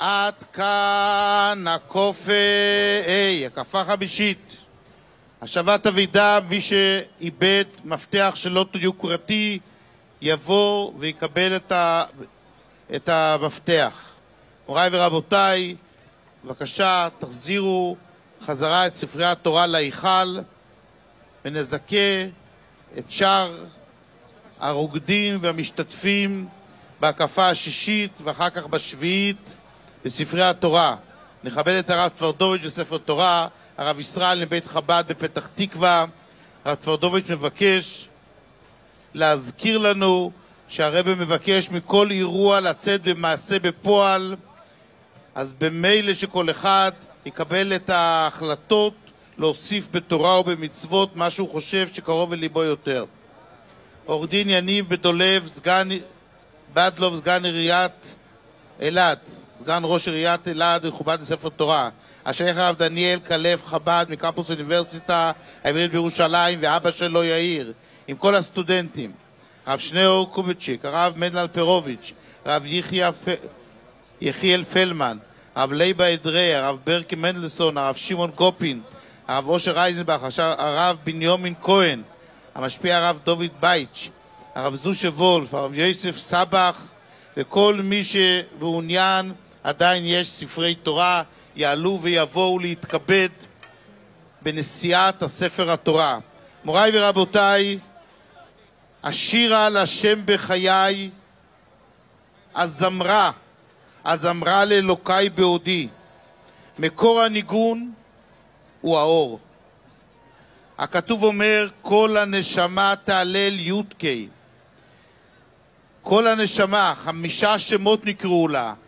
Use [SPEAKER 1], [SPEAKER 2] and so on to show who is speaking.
[SPEAKER 1] עד כאן הקפה חמישית. השבת אבידה, מי שאיבד מפתח שלא יוקרתי יבוא ויקבל את המפתח. מוריי ורבותיי, בבקשה תחזירו חזרה את ספרי התורה להיכל ונזכה את שאר הרוקדים והמשתתפים בהקפה השישית ואחר כך בשביעית בספרי התורה. נכבד את הרב טברדוביץ' בספר תורה, הרב ישראל מבית חב"ד בפתח תקווה. הרב טברדוביץ' מבקש להזכיר לנו שהרבא מבקש מכל אירוע לצאת במעשה בפועל, אז במילא שכל אחד יקבל את ההחלטות להוסיף בתורה ובמצוות מה שהוא חושב שקרוב לליבו יותר. עורך דין יניב בדלוב, סגן עיריית אלעד, סגן ראש עיריית אלעד, מכובד בספר תורה. השייך הרב דניאל כלב חב"ד מקמפוס אוניברסיטה העברית בירושלים, ואבא שלו יאיר, עם כל הסטודנטים. הרב שניאור קובצ'יק, הרב מנדל פרוביץ', הרב יחיאל פלמן, הרב לייבה אדרי, הרב ברקי מנדלסון, הרב שמעון גופין, הרב אושר אייזנבך, הרב בנימין כהן, המשפיע הרב דוד בייץ', הרב זושה וולף, הרב יוסף סבח, וכל מי שמעוניין, עדיין יש ספרי תורה, יעלו ויבואו להתכבד בנשיאת הספר התורה. מוריי ורבותיי, השירה לשם בחיי, הזמרה לאלוקי בעודי. מקור הניגון הוא האור. הכתוב אומר, כל הנשמה תהלל יודקי. כל הנשמה, 5 שמות נקראו לה.